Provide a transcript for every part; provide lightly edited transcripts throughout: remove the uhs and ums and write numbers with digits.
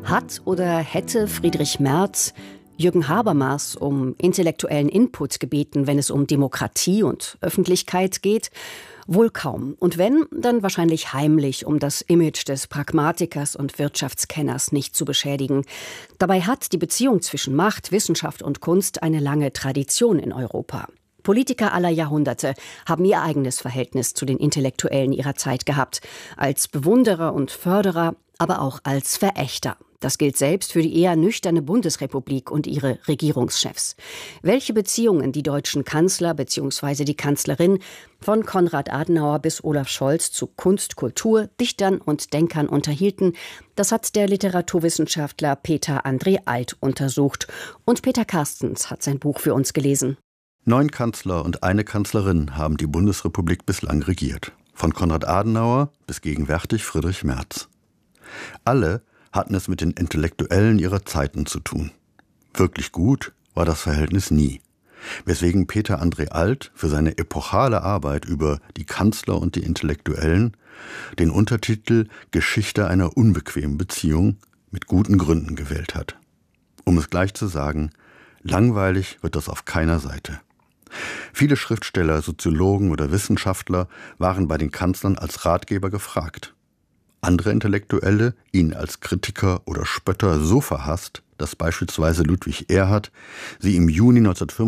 Hat oder hätte Friedrich Merz Jürgen Habermas um intellektuellen Input gebeten, wenn es um Demokratie und Öffentlichkeit geht? Wohl kaum. Und wenn, dann wahrscheinlich heimlich, um das Image des Pragmatikers und Wirtschaftskenners nicht zu beschädigen. Dabei hat die Beziehung zwischen Macht, Wissenschaft und Kunst eine lange Tradition in Europa. Politiker aller Jahrhunderte haben ihr eigenes Verhältnis zu den Intellektuellen ihrer Zeit gehabt. Als Bewunderer und Förderer, aber auch als Verächter. Das gilt selbst für die eher nüchterne Bundesrepublik und ihre Regierungschefs. Welche Beziehungen die deutschen Kanzler bzw. die Kanzlerin von Konrad Adenauer bis Olaf Scholz zu Kunst, Kultur, Dichtern und Denkern unterhielten, das hat der Literaturwissenschaftler Peter André Alt untersucht. Und Peter Carstens hat sein Buch für uns gelesen. 9 Kanzler und eine Kanzlerin haben die Bundesrepublik bislang regiert. Von Konrad Adenauer bis gegenwärtig Friedrich Merz. Alle hatten es mit den Intellektuellen ihrer Zeiten zu tun. Wirklich gut war das Verhältnis nie. Weswegen Peter André Alt für seine epochale Arbeit über die Kanzler und die Intellektuellen den Untertitel Geschichte einer unbequemen Beziehung mit guten Gründen gewählt hat. Um es gleich zu sagen, langweilig wird das auf keiner Seite. Viele Schriftsteller, Soziologen oder Wissenschaftler waren bei den Kanzlern als Ratgeber gefragt. Andere Intellektuelle, ihn als Kritiker oder Spötter so verhasst, dass beispielsweise Ludwig Erhard sie im Juni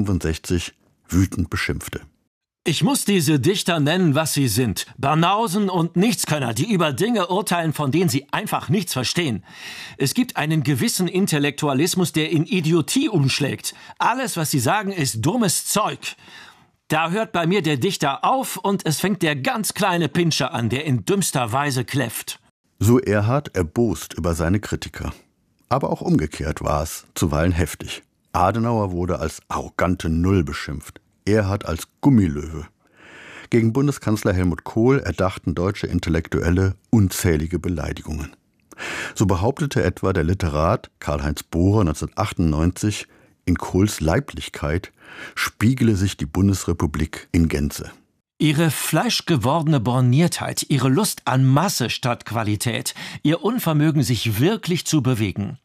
1965 wütend beschimpfte. Ich muss diese Dichter nennen, was sie sind. Banausen und Nichtskönner, die über Dinge urteilen, von denen sie einfach nichts verstehen. Es gibt einen gewissen Intellektualismus, der in Idiotie umschlägt. Alles, was sie sagen, ist dummes Zeug. Da hört bei mir der Dichter auf und es fängt der ganz kleine Pinscher an, der in dümmster Weise kläfft. So Erhard erbost über seine Kritiker. Aber auch umgekehrt war es zuweilen heftig. Adenauer wurde als arrogante Null beschimpft. Erhard als Gummilöwe. Gegen Bundeskanzler Helmut Kohl erdachten deutsche Intellektuelle unzählige Beleidigungen. So behauptete etwa der Literat Karl-Heinz Bohrer 1998, in Kohls Leiblichkeit spiegele sich die Bundesrepublik in Gänze. Ihre fleischgewordene Borniertheit, ihre Lust an Masse statt Qualität, ihr Unvermögen, sich wirklich zu bewegen.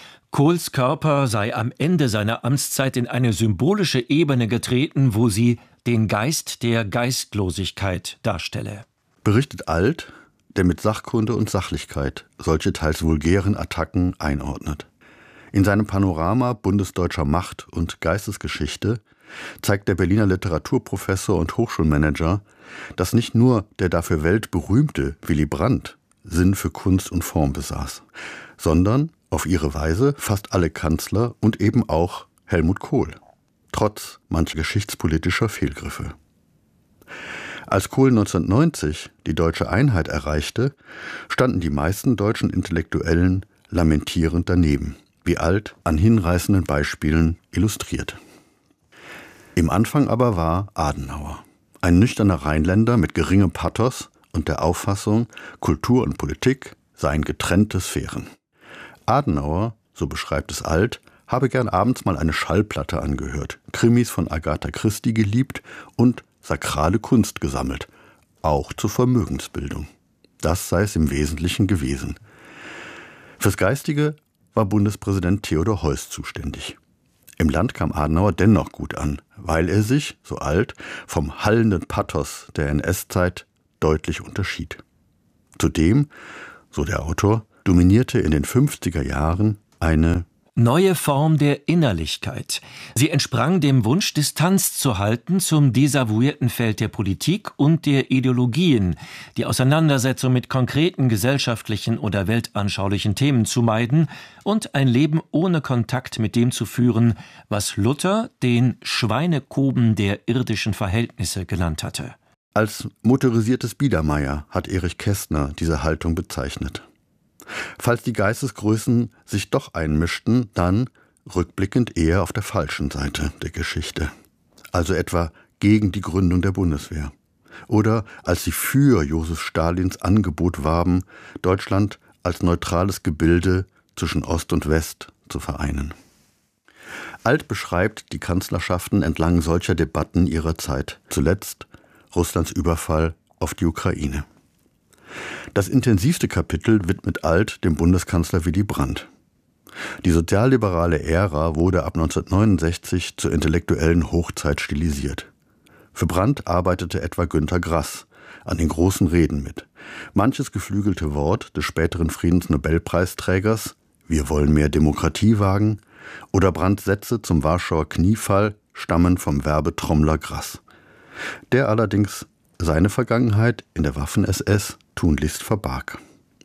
Kohls Körper sei am Ende seiner Amtszeit in eine symbolische Ebene getreten, wo sie den Geist der Geistlosigkeit darstelle. Berichtet Alt, der mit Sachkunde und Sachlichkeit solche teils vulgären Attacken einordnet. In seinem Panorama bundesdeutscher Macht- und Geistesgeschichte zeigt der Berliner Literaturprofessor und Hochschulmanager, dass nicht nur der dafür weltberühmte Willy Brandt Sinn für Kunst und Form besaß, sondern auf ihre Weise fast alle Kanzler und eben auch Helmut Kohl, trotz mancher geschichtspolitischer Fehlgriffe. Als Kohl 1990 die deutsche Einheit erreichte, standen die meisten deutschen Intellektuellen lamentierend daneben, wie Alt an hinreißenden Beispielen illustriert. Im Anfang aber war Adenauer, ein nüchterner Rheinländer mit geringem Pathos und der Auffassung, Kultur und Politik seien getrennte Sphären. Adenauer, so beschreibt es Alt, habe gern abends mal eine Schallplatte angehört, Krimis von Agatha Christie geliebt und sakrale Kunst gesammelt, auch zur Vermögensbildung. Das sei es im Wesentlichen gewesen. Fürs Geistige war Bundespräsident Theodor Heuss zuständig. Im Land kam Adenauer dennoch gut an, weil er sich, so Alt, vom hallenden Pathos der NS-Zeit deutlich unterschied. Zudem, so der Autor, dominierte in den 50er Jahren eine neue Form der Innerlichkeit. Sie entsprang dem Wunsch, Distanz zu halten zum desavouierten Feld der Politik und der Ideologien, die Auseinandersetzung mit konkreten gesellschaftlichen oder weltanschaulichen Themen zu meiden und ein Leben ohne Kontakt mit dem zu führen, was Luther den Schweinekoben der irdischen Verhältnisse genannt hatte. Als motorisiertes Biedermeier hat Erich Kästner diese Haltung bezeichnet. Falls die Geistesgrößen sich doch einmischten, dann rückblickend eher auf der falschen Seite der Geschichte. Also etwa gegen die Gründung der Bundeswehr. Oder als sie für Josef Stalins Angebot warben, Deutschland als neutrales Gebilde zwischen Ost und West zu vereinen. Alt beschreibt die Kanzlerschaften entlang solcher Debatten ihrer Zeit. Zuletzt Russlands Überfall auf die Ukraine. Das intensivste Kapitel widmet Alt dem Bundeskanzler Willy Brandt. Die sozialliberale Ära wurde ab 1969 zur intellektuellen Hochzeit stilisiert. Für Brandt arbeitete etwa Günter Grass an den großen Reden mit. Manches geflügelte Wort des späteren Friedensnobelpreisträgers „Wir wollen mehr Demokratie wagen" oder Brandts Sätze zum Warschauer Kniefall stammen vom Werbetrommler Grass, der allerdings seine Vergangenheit in der Waffen-SS tunlichst verbarg.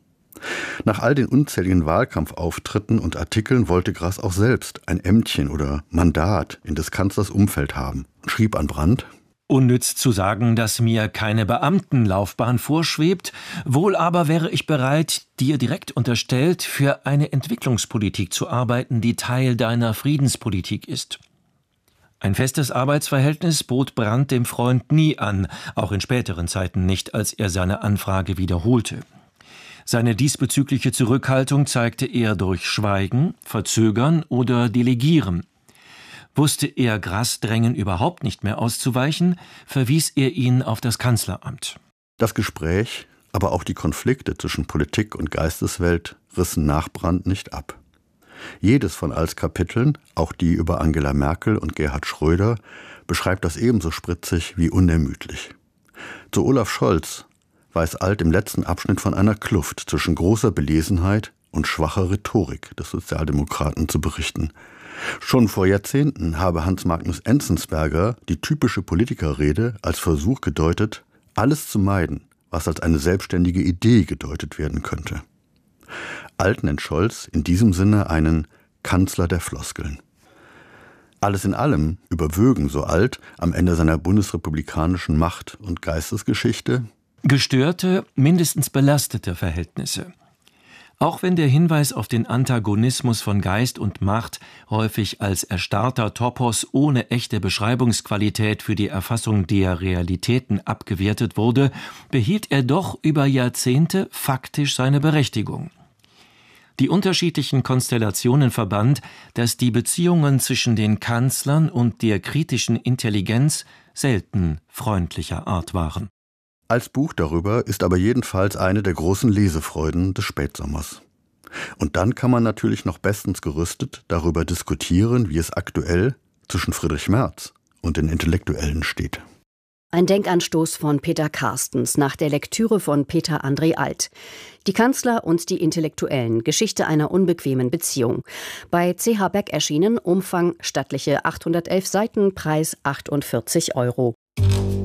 Nach all den unzähligen Wahlkampfauftritten und Artikeln wollte Grass auch selbst ein Ämtchen oder Mandat in des Kanzlers Umfeld haben und schrieb an Brandt: Unnütz zu sagen, dass mir keine Beamtenlaufbahn vorschwebt, wohl aber wäre ich bereit, dir direkt unterstellt, für eine Entwicklungspolitik zu arbeiten, die Teil deiner Friedenspolitik ist. Ein festes Arbeitsverhältnis bot Brandt dem Freund nie an, auch in späteren Zeiten nicht, als er seine Anfrage wiederholte. Seine diesbezügliche Zurückhaltung zeigte er durch Schweigen, Verzögern oder Delegieren. Wusste er Grass Drängen überhaupt nicht mehr auszuweichen, verwies er ihn auf das Kanzleramt. Das Gespräch, aber auch die Konflikte zwischen Politik und Geisteswelt rissen nach Brandt nicht ab. Jedes von Alts Kapiteln, auch die über Angela Merkel und Gerhard Schröder, beschreibt das ebenso spritzig wie unermüdlich. Zu Olaf Scholz weiß Alt im letzten Abschnitt von einer Kluft zwischen großer Belesenheit und schwacher Rhetorik des Sozialdemokraten zu berichten. Schon vor Jahrzehnten habe Hans Magnus Enzensberger die typische Politikerrede als Versuch gedeutet, alles zu meiden, was als eine selbstständige Idee gedeutet werden könnte. Alt nennt Scholz in diesem Sinne einen Kanzler der Floskeln. Alles in allem überwögen, so Alt, am Ende seiner bundesrepublikanischen Macht- und Geistesgeschichte gestörte, mindestens belastete Verhältnisse. Auch wenn der Hinweis auf den Antagonismus von Geist und Macht häufig als erstarrter Topos ohne echte Beschreibungsqualität für die Erfassung der Realitäten abgewertet wurde, behielt er doch über Jahrzehnte faktisch seine Berechtigung. Die unterschiedlichen Konstellationen verband, dass die Beziehungen zwischen den Kanzlern und der kritischen Intelligenz selten freundlicher Art waren. Als Buch darüber ist aber jedenfalls eine der großen Lesefreuden des Spätsommers. Und dann kann man natürlich noch bestens gerüstet darüber diskutieren, wie es aktuell zwischen Friedrich Merz und den Intellektuellen steht. Ein Denkanstoß von Peter Carstens nach der Lektüre von Peter André Alt. Die Kanzler und die Intellektuellen. Geschichte einer unbequemen Beziehung. Bei CH Beck erschienen, Umfang stattliche 811 Seiten, Preis 48 €.